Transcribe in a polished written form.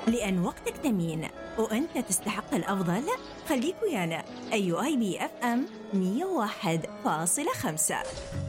لأن وقتك ثمين وأنت تستحق الأفضل. خليك ويانا. أيوة IB FM 101.5.